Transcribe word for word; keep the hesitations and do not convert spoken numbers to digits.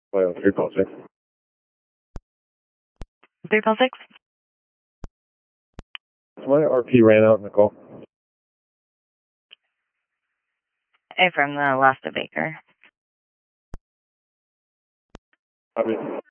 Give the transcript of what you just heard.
Well, three call six. three call six? My R P ran out in the call. Hey, from the Lasta Baker. I mean,